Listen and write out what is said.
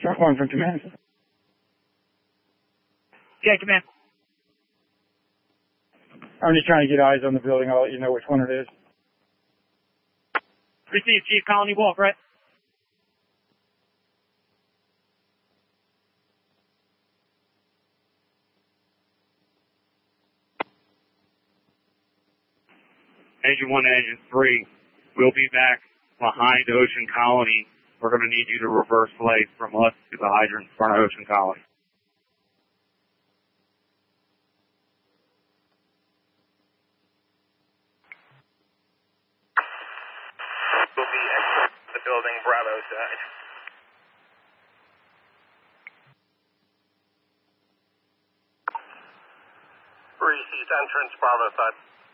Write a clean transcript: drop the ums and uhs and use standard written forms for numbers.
One from command. Yeah, command. I'm just trying to get eyes on the building. I'll let you know which one it is. Receive, Chief. Colony Wolf, right? Engine 1 and Engine 3, we'll be back behind Ocean Colony. We're going to need you to reverse flight from us to the hydrant in front of Ocean Colony. We'll be exiting the building, Bravo side. Receive entrance, Bravo side.